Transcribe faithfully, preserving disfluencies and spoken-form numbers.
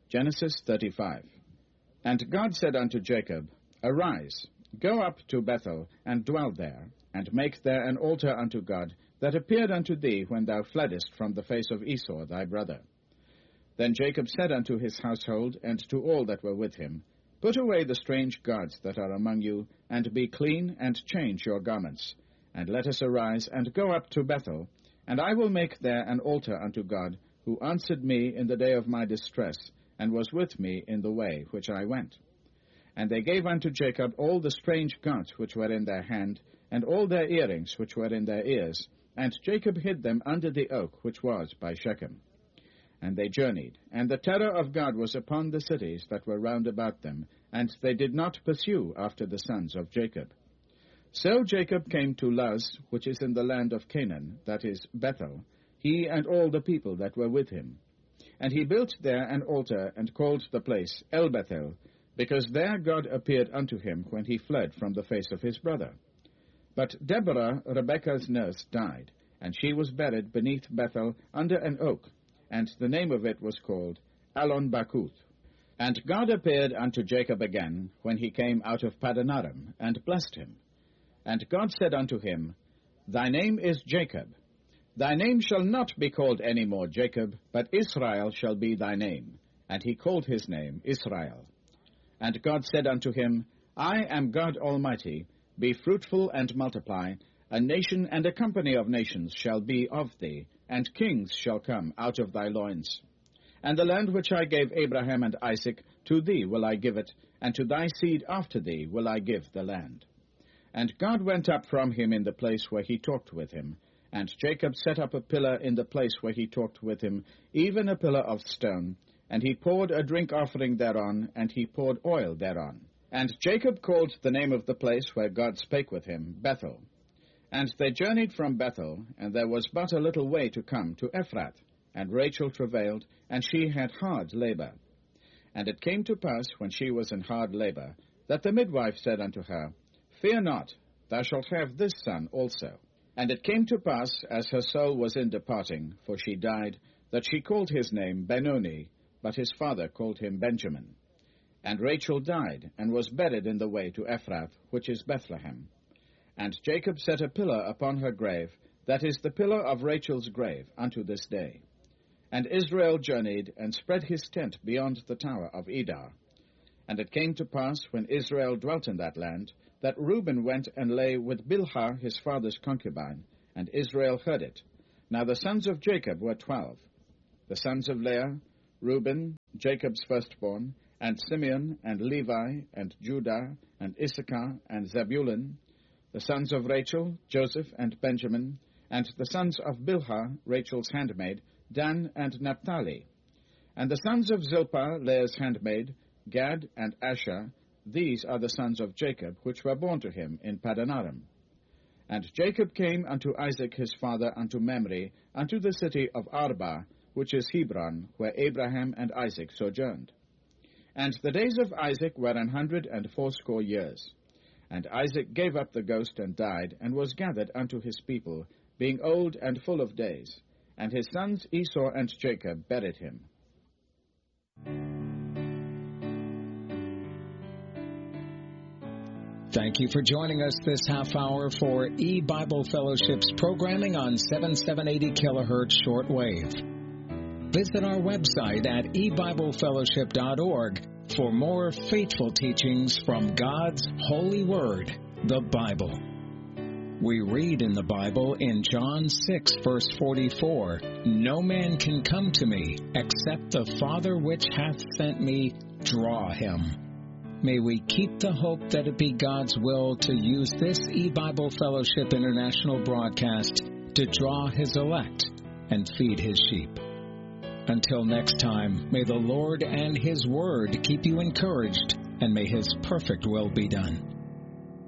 Genesis thirty-five. And God said unto Jacob, Arise, go up to Bethel, and dwell there, and make there an altar unto God, that appeared unto thee when thou fleddest from the face of Esau thy brother. Then Jacob said unto his household, and to all that were with him, Put away the strange gods that are among you, and be clean, and change your garments. And let us arise, and go up to Bethel, and I will make there an altar unto God, who answered me in the day of my distress, and was with me in the way which I went. And they gave unto Jacob all the strange gods which were in their hand, and all their earrings which were in their ears, and Jacob hid them under the oak which was by Shechem. And they journeyed, and the terror of God was upon the cities that were round about them, and they did not pursue after the sons of Jacob. So Jacob came to Luz, which is in the land of Canaan, that is, Bethel, he and all the people that were with him. And he built there an altar, and called the place El-Bethel, because there God appeared unto him when he fled from the face of his brother. But Deborah, Rebekah's nurse, died, and she was buried beneath Bethel under an oak, and the name of it was called Allon-Bakuth. And God appeared unto Jacob again, when he came out of Padanaram, and blessed him. And God said unto him, Thy name is Jacob. Thy name shall not be called any more Jacob, but Israel shall be thy name. And he called his name Israel. And God said unto him, I am God Almighty, be fruitful and multiply, a nation and a company of nations shall be of thee, and kings shall come out of thy loins. And the land which I gave Abraham and Isaac, to thee will I give it, and to thy seed after thee will I give the land. And God went up from him in the place where he talked with him, and Jacob set up a pillar in the place where he talked with him, even a pillar of stone, and he poured a drink offering thereon, and he poured oil thereon. And Jacob called the name of the place where God spake with him, Bethel. And they journeyed from Bethel, and there was but a little way to come to Ephrath. And Rachel travailed, and she had hard labor. And it came to pass, when she was in hard labor, that the midwife said unto her, Fear not, thou shalt have this son also. And it came to pass, as her soul was in departing, for she died, that she called his name Benoni, but his father called him Benjamin. And Rachel died, and was buried in the way to Ephrath, which is Bethlehem. And Jacob set a pillar upon her grave, that is the pillar of Rachel's grave, unto this day. And Israel journeyed, and spread his tent beyond the tower of Edar. And it came to pass, when Israel dwelt in that land, that Reuben went and lay with Bilhah his father's concubine, and Israel heard it. Now the sons of Jacob were twelve. The sons of Leah, Reuben, Jacob's firstborn, and Simeon, and Levi, and Judah, and Issachar, and Zebulun. The sons of Rachel, Joseph, and Benjamin, and the sons of Bilhah, Rachel's handmaid, Dan and Naphtali. And the sons of Zilpah, Leah's handmaid, Gad and Asher. These are the sons of Jacob, which were born to him in Padanaram. And Jacob came unto Isaac his father unto Mamre, unto the city of Arba, which is Hebron, where Abraham and Isaac sojourned. And the days of Isaac were an hundred and fourscore years. And Isaac gave up the ghost and died, and was gathered unto his people, being old and full of days. And his sons Esau and Jacob buried him. Thank you for joining us this half hour for E-Bible Fellowship's programming on seventy-seven eighty kilohertz shortwave. Visit our website at e bible fellowship dot org for more faithful teachings from God's holy word, the Bible. We read in the Bible in John six, verse forty-four, No man can come to me except the Father which hath sent me draw him. May we keep the hope that it be God's will to use this E-Bible Fellowship International broadcast to draw his elect and feed his sheep. Until next time, may the Lord and his word keep you encouraged, and may his perfect will be done.